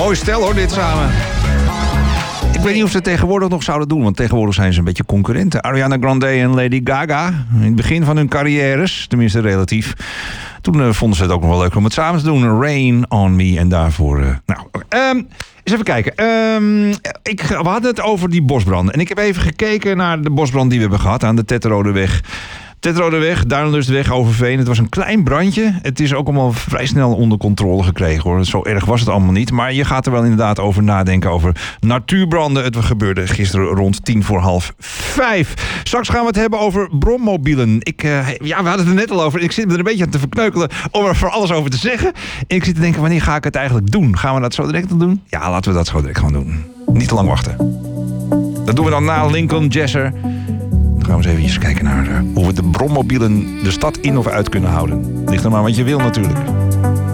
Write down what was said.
Mooi stel hoor, dit samen. Ik weet niet of ze het tegenwoordig nog zouden doen, want tegenwoordig zijn ze een beetje concurrenten. Ariana Grande en Lady Gaga, in het begin van hun carrières, tenminste relatief. Toen vonden ze het ook nog wel leuk om het samen te doen. Rain on Me en daarvoor... eens even kijken. We hadden het over die bosbranden. En ik heb even gekeken naar de bosbrand die we hebben gehad aan de Tetterodeweg. Tetterodeweg, Duinlustweg, Overveen. Het was een klein brandje. Het is ook allemaal vrij snel onder controle gekregen, hoor. Zo erg was het allemaal niet. Maar je gaat er wel inderdaad over nadenken over natuurbranden. Het gebeurde gisteren rond 5:10. Straks gaan we het hebben over brommobielen. We hadden het er net al over. Ik zit me er een beetje aan te verkneukelen om er voor alles over te zeggen. En ik zit te denken, wanneer ga ik het eigenlijk doen? Gaan we dat zo direct doen? Ja, laten we dat zo direct gaan doen. Niet te lang wachten. Dat doen we dan na Lincoln Jesser. Dan gaan we eens even kijken naar hoe we de brommobielen de stad in of uit kunnen houden. Ligt er maar wat je wil natuurlijk.